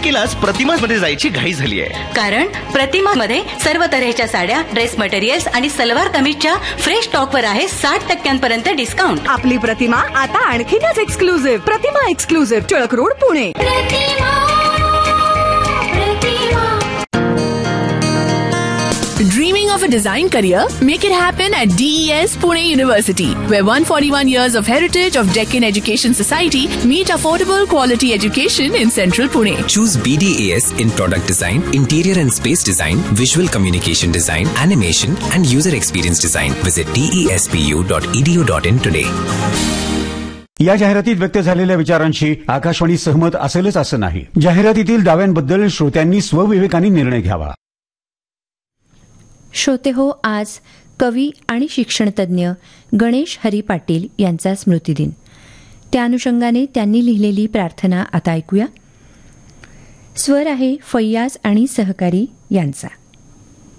प्रत्येकीलाच प्रतिमामध्ये जायची घाई झाली आहे. कारण प्रतिमामध्ये सर्व तऱ्हेच्या साड्या, ड्रेस मटेरियल्स आणि सलवार कमीजच्या फ्रेश स्टॉकवर आहे 60% डिस्काउंट. आपली प्रतिमा आता आणखीनच exclusive. Pratima exclusive, Tilak road, Pune. Dreaming of a design career? Make it happen at DES Pune University, where 141 years of heritage of Deccan Education Society meet affordable quality education in central Pune. Choose BDAS in product design, interior and space design, visual communication design, animation, and user experience design. Visit despu.edu.in today. या जाहिरातीत व्यक्त झालेल्या विचारांशी आकाशवाणी सहमत असेलच असं नाही. जाहिरातीतील दाव्यांबद्दल श्रोत्यांनी स्वविवेकाने निर्णय घ्यावा. श्रोते हो, आज कवी आणि शिक्षणतज्ञ गणेश हरी पाटील यांचा स्मृतिदिन. त्या अनुषंगाने त्यांनी लिहिलेली प्रार्थना आता ऐकूया. स्वर आहे फैयाज आणि सहकारी यांचा.